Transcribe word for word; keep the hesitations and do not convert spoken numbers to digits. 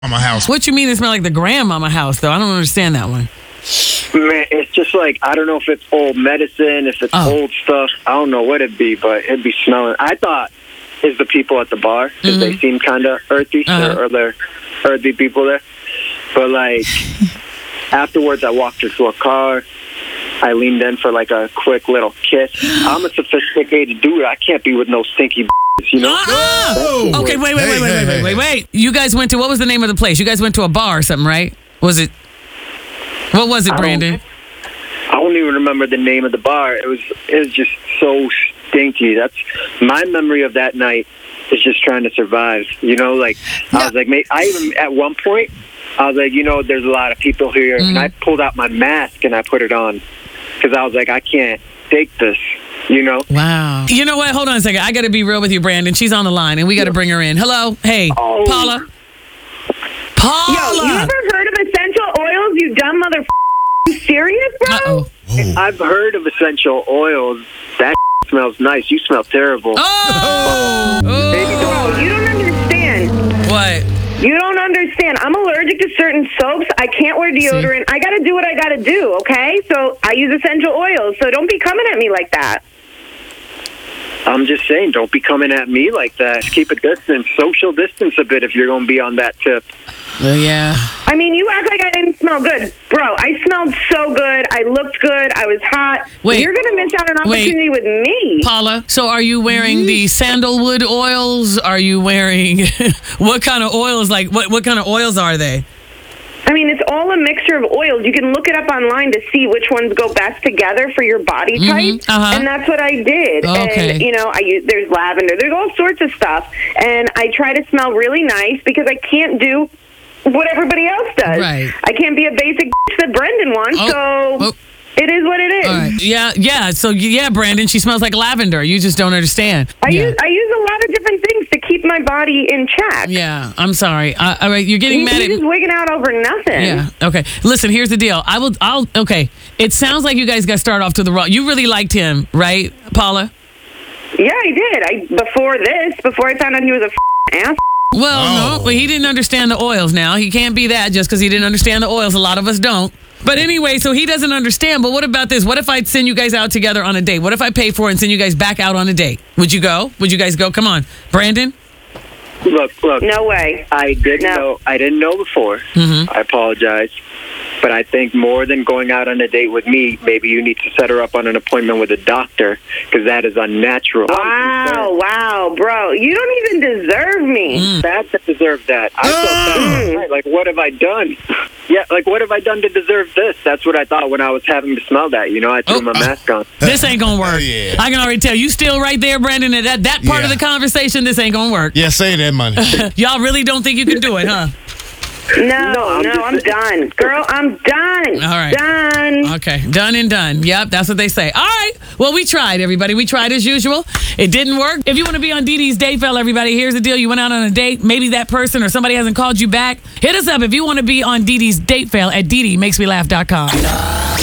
grandmama house. What you mean it smell like the grandmama house, though? I don't understand that one. Man, it's just like, I don't know if it's old medicine, if it's Oh. old stuff. I don't know what it'd be, but it'd be smelling. I thought it's the people at the bar, because they seem kind of earthy, Uh-huh. or, or they're earthy people there. But, like, afterwards, I walked her to a car. I leaned in for, like, a quick little kiss. I'm a sophisticated dude. I can't be with no stinky b****s, you know? Uh-uh. Okay, wait, wait, Hey, wait, wait, hey, wait, wait, hey, wait, wait. You guys went to, what was the name of the place? You guys went to a bar or something, right? Was it, what was it, I don't- Brandon? I don't even remember the name of the bar. It was it was just so stinky. That's my memory of that night is just trying to survive. You know, like I was like, mate, I even at one point I was like, you know, there's a lot of people here, and I pulled out my mask and I put it on because I was like, I can't take this. You know. Wow. You know what? Hold on a second. I got to be real with you, Brandon. She's on the line, and we got to bring her in. Hello. Hey, Oh. Paula. Paula. Yo, you ever heard of essential oils, you dumb mother? You serious, bro? Uh-oh. I've heard of essential oils. That smells nice. You smell terrible. Oh. Baby, Bro, don't you don't understand. What? You don't understand. I'm allergic to certain soaps. I can't wear deodorant. I got to do what I got to do, okay? So I use essential oils. So don't be coming at me like that. I'm just saying, don't be coming at me like that. Keep a distance, social distance a bit if you're going to be on that tip. Well, yeah. I mean, you act like I didn't smell good. Bro, I smelled so good. I looked good. I was hot. Wait. You're going to miss out on an Wait. opportunity with me. Paula, so are you wearing the sandalwood oils? Are you wearing what kind of oils? Like what what kind of oils are they? I mean, it's all a mixture of oils. You can look it up online to see which ones go best together for your body type, uh-huh. and that's what I did. Okay. And you know, I use there's lavender, there's all sorts of stuff, and I try to smell really nice because I can't do what everybody else does. Right. I can't be a basic bitch that Brendan wants. Oh. So Oh. it is what it is. All right. Yeah, yeah. So yeah, Brandon, she smells like lavender. You just don't understand. I yeah. use I use a lot of different things to keep my body in check. Yeah, I'm sorry. Uh, all right, you're getting You, mad you're at just me. wigging out over nothing. Yeah. Okay. Listen, here's the deal. I will. I'll. Okay. It sounds like you guys got started off to the wrong. You really liked him, right, Paula? Yeah, I did. I before this, before I found out he was a f- ass. Well, Oh. no, but he didn't understand the oils. Now he can't be that just because he didn't understand the oils. A lot of us don't. But anyway, so he doesn't understand. But what about this? What if I send you guys out together on a date? What if I pay for it and send you guys back out on a date? Would you go? Would you guys go? Come on, Brandon. Look, look. No way. I didn't No. know. I didn't know before. Mm-hmm. I apologize, but I think more than going out on a date with me, maybe you need to set her up on an appointment with a doctor because that is unnatural. Wow, wow, bro. You don't even deserve me. That that deserve that. I felt that. Right, like, what have I done? Yeah, like, what have I done to deserve this? That's what I thought when I was having to smell that. You know, I threw Oh. my mask on. This ain't gonna work. Yeah. I can already tell. You still right there, Brandon. At that that part of Yeah. the conversation, this ain't gonna work. Yeah, say that, money. Y'all really don't think you can do it, huh? No, No, no, I'm I'm, just- done. Girl, I'm done. All right. Done. Okay, done and done. Yep, that's what they say. All right. Well, we tried, everybody. We tried as usual. It didn't work. If you want to be on Dee Dee's Date Fell, everybody, here's the deal. You went out on a date. Maybe that person or somebody hasn't called you back. Hit us up if you want to be on Dee Dee's Date Fail at Dee Dee Makes Me Laugh dot com.